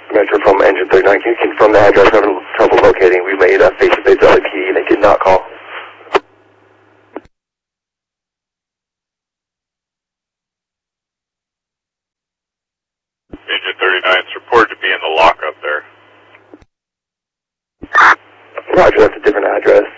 Metro from Engine 39. Can you confirm the address? Having trouble locating. We made a face-to-face LAPD and they did not call. Engine 39 is reported to be in the lockup there. Roger, that's a different address.